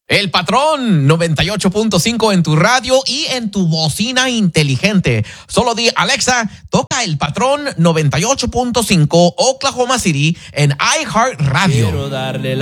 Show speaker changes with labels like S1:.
S1: El Patrón 98.5 en tu radio y en tu bocina inteligente. Solo di, Alexa, toca El Patrón 98.5 Oklahoma City en iHeartRadio.
S2: Quiero darle